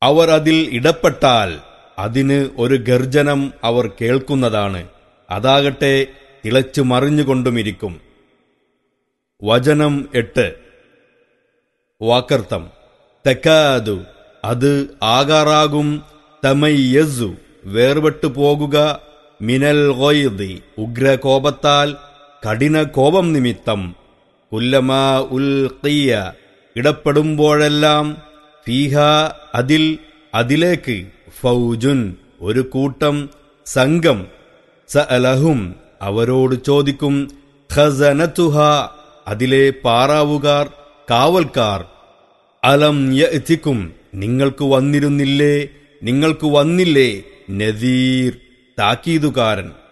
അവർ അതിൽ ഇടപെട്ടാൽ അതിന് ഒരു ഗർജനം അവർ കേൾക്കുന്നതാണ്. അതാകട്ടെ തിളച്ചു മറിഞ്ഞുകൊണ്ടുമിരിക്കും. വചനം 8. വാക്കർത്ഥം തക്കാദു അത് ആകാറാകും, തമയ്യസു വേർപെട്ടു പോകുക, മിനൽ ഗൈദി ഉഗ്രകോപത്താൽ, കഠിന കോപം നിമിത്തം, കുല്ലമാ ഉൽഖിയ ഇടപ്പെടുമ്പോഴെല്ലാം, ഫീഹ അതിലേക്ക്, ഫൗജുൻ ഒരു കൂട്ടം, സംഘം, സഅലഹും അവരോട് ചോദിക്കും, ഖസനതുഹ അതിലെ പാറാവുകാർ, കാവൽക്കാർ, അലം യഅ്തികും നിങ്ങൾക്ക് വന്നില്ലേ നദീർ താക്കീതുകാരൻ.